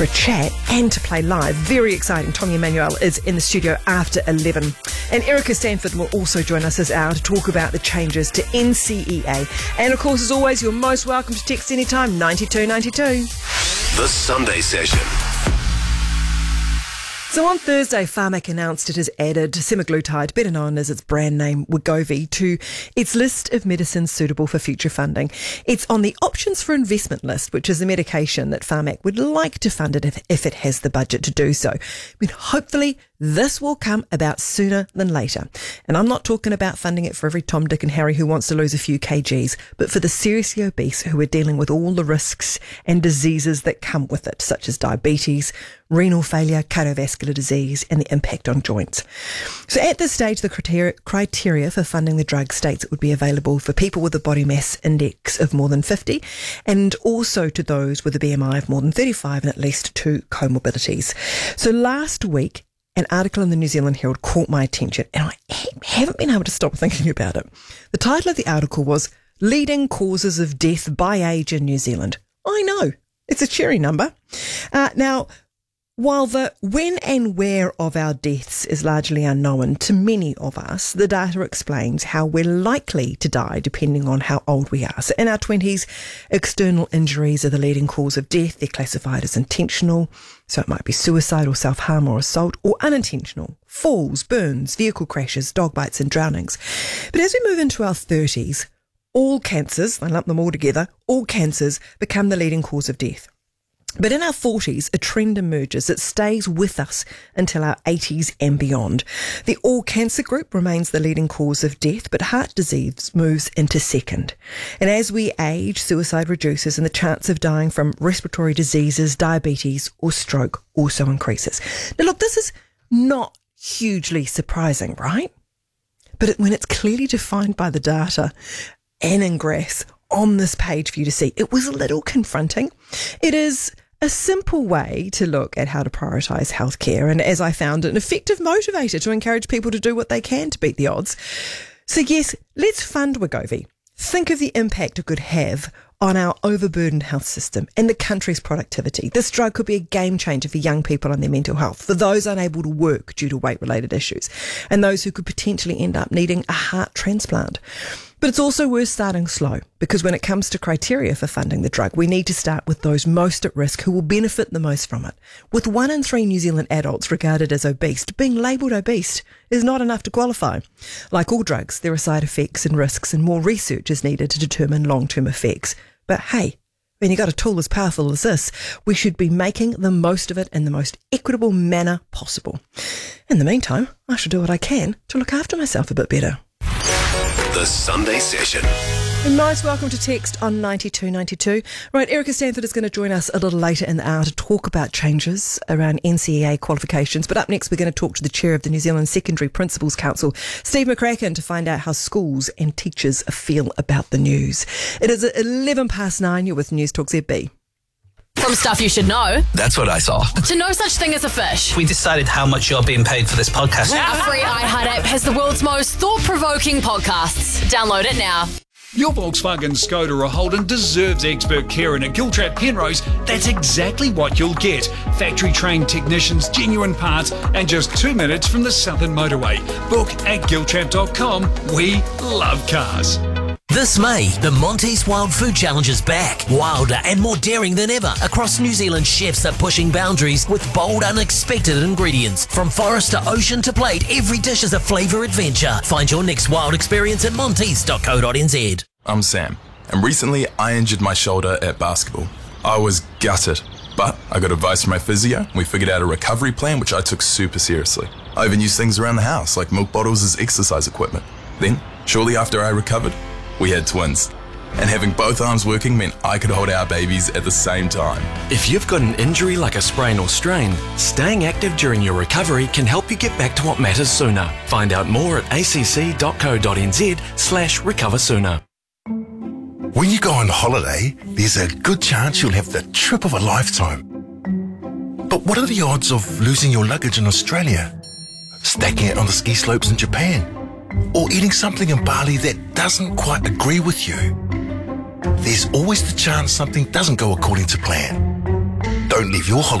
for a chat and to play live. Very exciting. Tommy Emmanuel is in the studio after 11. And Erica Stanford will also join us this hour to talk about the changes to NCEA. And of course, as always, you're most welcome to text anytime, 9292. The Sunday Session. So on Thursday, Pharmac announced it has added semaglutide, better known as its brand name Wegovy, to its list of medicines suitable for future funding. It's on the options for investment list, which is a medication that Pharmac would like to fund it if it has the budget to do so. I mean, hopefully this will come about sooner than later. And I'm not talking about funding it for every Tom, Dick and Harry who wants to lose a few kgs, but for the seriously obese who are dealing with all the risks and diseases that come with it, such as diabetes, renal failure, cardiovascular disease, and the impact on joints. So at this stage, the criteria for funding the drug states it would be available for people with a body mass index of more than 50, and also to those with a BMI of more than 35 and at least 2 comorbidities. So last week, an article in the New Zealand Herald caught my attention, and I haven't been able to stop thinking about it. The title of the article was Leading Causes of Death by Age in New Zealand. I know, it's a cheery number. Now, while the when and where of our deaths is largely unknown to many of us, the data explains how we're likely to die depending on how old we are. So in our 20s, external injuries are the leading cause of death. They're classified as intentional, so it might be suicide or self-harm or assault, or unintentional, falls, burns, vehicle crashes, dog bites and drownings. But as we move into our 30s, all cancers, I lump them all together, all cancers become the leading cause of death. But in our 40s, a trend emerges that stays with us until our 80s and beyond. The all cancer group remains the leading cause of death, but heart disease moves into second. And as we age, suicide reduces and the chance of dying from respiratory diseases, diabetes or stroke also increases. Now look, this is not hugely surprising, right? But when it's clearly defined by the data and in graphs on this page for you to see, it was a little confronting. It is a simple way to look at how to prioritise healthcare, and as I found, an effective motivator to encourage people to do what they can to beat the odds. So yes, let's fund Wegovy. Think of the impact it could have on our overburdened health system and the country's productivity. This drug could be a game changer for young people and their mental health, for those unable to work due to weight-related issues, and those who could potentially end up needing a heart transplant. But it's also worth starting slow, because when it comes to criteria for funding the drug, we need to start with those most at risk who will benefit the most from it. With 1 in 3 New Zealand adults regarded as obese, being labelled obese is not enough to qualify. Like all drugs, there are side effects and risks, and more research is needed to determine long-term effects. But hey, when you've got a tool as powerful as this, we should be making the most of it in the most equitable manner possible. In the meantime, I shall do what I can to look after myself a bit better. The Sunday Session. A nice welcome to text on 9292. Right, Erica Stanford is going to join us a little later in the hour to talk about changes around NCEA qualifications. But up next, we're going to talk to the chair of the New Zealand Secondary Principals Council, Steve McCracken, to find out how schools and teachers feel about the news. It is 9:11. You're with News Talk ZB. From stuff you should know, That's what I saw. to no such thing as a fish. We decided how much you're being paid for this podcast. Our free iHeart app has the world's most thought-provoking podcasts. Download it now. Your Volkswagen, Skoda or Holden deserves expert care, and at Giltrap Penrose, that's exactly what you'll get. Factory-trained technicians, genuine parts, and just 2 minutes from the Southern Motorway. Book at giltrap.com. We love cars. This May, the Monty's Wild Food Challenge is back. Wilder and more daring than ever. Across New Zealand, chefs are pushing boundaries with bold, unexpected ingredients. From forest to ocean to plate, every dish is a flavour adventure. Find your next wild experience at montes.co.nz. I'm Sam, and recently I injured my shoulder at basketball. I was gutted, but I got advice from my physio. We figured out a recovery plan, which I took super seriously. I even used things around the house, like milk bottles as exercise equipment. Then, shortly after I recovered, we had twins. And having both arms working meant I could hold our babies at the same time. If you've got an injury like a sprain or strain, staying active during your recovery can help you get back to what matters sooner. Find out more at acc.co.nz/recover sooner. When you go on holiday, there's a good chance you'll have the trip of a lifetime. But what are the odds of losing your luggage in Australia? Stacking it on the ski slopes in Japan? Or eating something in Bali that doesn't quite agree with you? There's always the chance something doesn't go according to plan. Don't leave your holiday